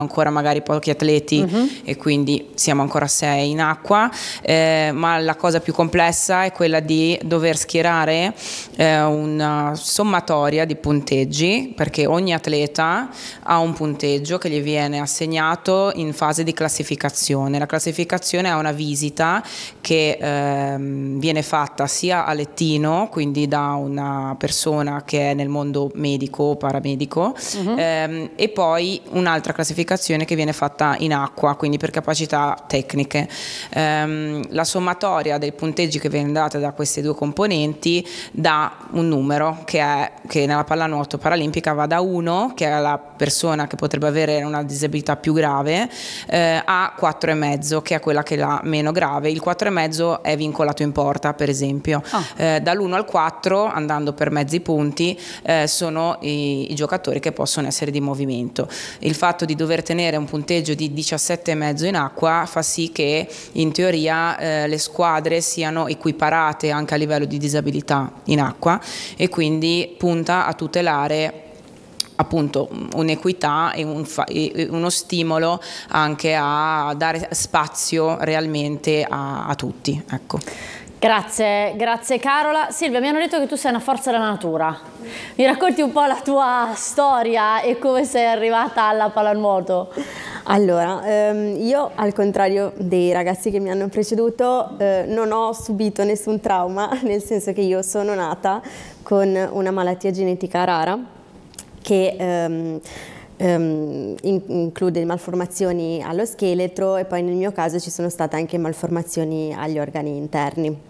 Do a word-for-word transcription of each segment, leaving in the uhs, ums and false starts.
ancora magari pochi atleti uh-huh. e quindi siamo ancora sei in acqua, eh, ma la cosa più complessa è quella di dover schierare eh, una sommatoria di punteggi, perché ogni atleta ha un punteggio che gli viene assegnato in fase di classificazione. La classificazione ha una visita che eh, viene fatta sia a lettino, quindi da una persona che è nel mondo medico o paramedico, uh-huh. ehm, e poi un'altra classificazione che viene fatta in acqua, quindi per capacità tecniche. Ehm, la sommatoria dei punteggi che viene data da queste due componenti dà un numero che, è, che nella pallanuoto paralimpica va da uno, che è la persona che potrebbe avere una disabilità più grave, eh, a quattro e mezzo, che è quella che è la meno grave. Il quattro e mezzo è vincolato in porta, per esempio. Oh. Eh, dall'uno al quattro, andando per mezzi punti, eh, sono i, i giocatori che possono essere di movimento. Il fatto di dover tenere un punteggio di diciassette e mezzo in acqua fa sì che in teoria eh, le squadre siano equiparate anche a livello di disabilità in acqua, e quindi punta a tutelare appunto un'equità e, un fa- e uno stimolo anche a dare spazio realmente a, a tutti, ecco. Grazie, grazie Carola. Silvia, mi hanno detto che tu sei una forza della natura. Mi racconti un po' la tua storia e come sei arrivata alla pallanuoto? Allora, ehm, io al contrario dei ragazzi che mi hanno preceduto eh, non ho subito nessun trauma, nel senso che io sono nata con una malattia genetica rara che ehm, ehm, include malformazioni allo scheletro, e poi nel mio caso ci sono state anche malformazioni agli organi interni.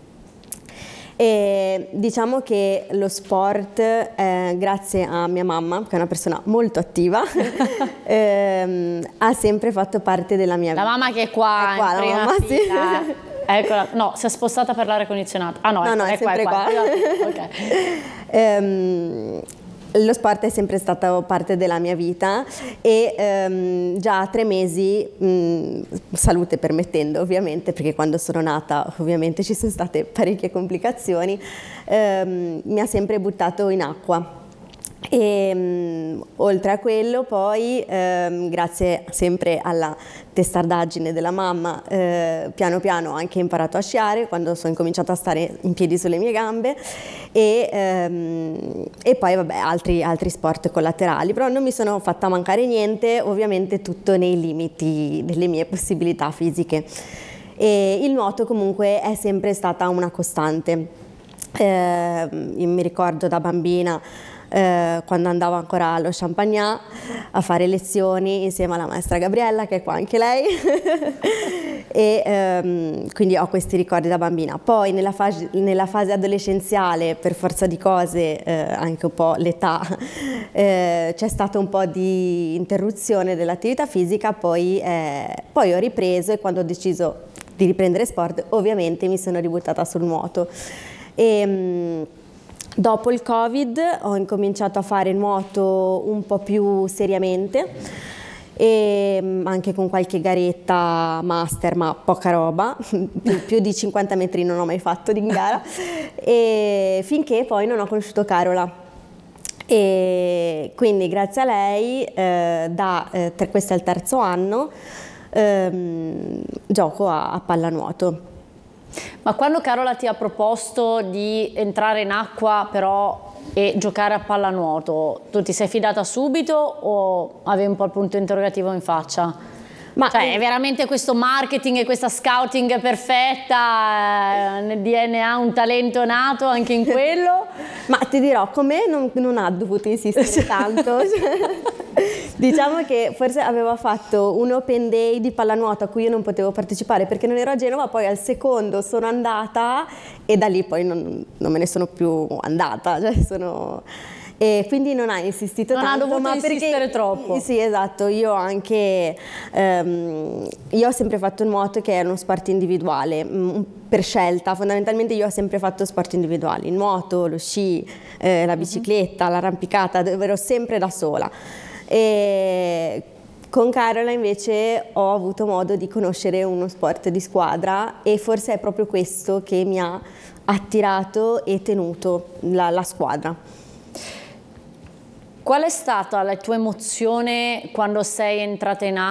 E diciamo che lo sport, eh, grazie a mia mamma, che è una persona molto attiva, ehm, ha sempre fatto parte della mia vita. La mamma che è qua, è qua in la prima mamma, fila. sì. Eccola, no, si è spostata per l'aria condizionata. Ah no, no, ecco, no, è, è sempre qua. qua. qua. Okay. ehm, Lo sport è sempre stato parte della mia vita e ehm, già a tre mesi, mh, salute permettendo ovviamente, perché quando sono nata ovviamente ci sono state parecchie complicazioni, ehm, mi ha sempre buttato in acqua. E mh, oltre a quello poi, ehm, grazie sempre alla testardaggine della mamma, eh, piano piano ho anche imparato a sciare quando sono incominciata a stare in piedi sulle mie gambe, e, ehm, e poi vabbè altri, altri sport collaterali, però non mi sono fatta mancare niente, ovviamente tutto nei limiti delle mie possibilità fisiche. E il nuoto comunque è sempre stata una costante. Eh, io mi ricordo da bambina, Eh, quando andavo ancora allo Champagnat a fare lezioni insieme alla maestra Gabriella, che è qua anche lei, e ehm, quindi ho questi ricordi da bambina. Poi nella fase, nella fase adolescenziale, per forza di cose, eh, anche un po' l'età, eh, c'è stato un po' di interruzione dell'attività fisica, poi, eh, poi ho ripreso, e quando ho deciso di riprendere sport ovviamente mi sono ributtata sul nuoto. E, mh, dopo il Covid ho incominciato a fare nuoto un po' più seriamente, e anche con qualche garetta master, ma poca roba, più, più di cinquanta metri non ho mai fatto in gara, e finché poi non ho conosciuto Carola. E quindi grazie a lei, eh, da, eh, questo è il terzo anno, ehm, gioco a, a pallanuoto. Ma quando Carola ti ha proposto di entrare in acqua però e giocare a pallanuoto, tu ti sei fidata subito o avevi un po' il punto interrogativo in faccia? Ma cioè, è veramente questo marketing e questa scouting perfetta, eh, nel D N A un talento nato anche in quello? Ma ti dirò, con me non, non ha dovuto insistere tanto. Diciamo che forse aveva fatto un open day di pallanuoto a cui io non potevo partecipare perché non ero a Genova, poi al secondo sono andata e da lì poi non, non me ne sono più andata, cioè sono... E quindi non ha insistito non tanto, ha dovuto ma insistere perché, troppo. Sì, esatto, io anche ehm, io ho sempre fatto il nuoto, che è uno sport individuale, mh, per scelta. Fondamentalmente io ho sempre fatto sport individuali, il nuoto, lo sci, eh, la bicicletta, uh-huh. l'arrampicata, dove ero sempre da sola. E con Carola invece ho avuto modo di conoscere uno sport di squadra, e forse è proprio questo che mi ha attirato e tenuto la, la squadra. Qual è stata la tua emozione quando sei entrata in